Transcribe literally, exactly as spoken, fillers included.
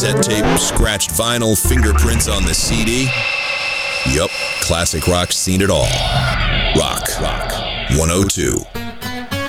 cassette tape, scratched vinyl, fingerprints on the C D. Yup, classic rock's seen it all. Rock. Rock. one oh two.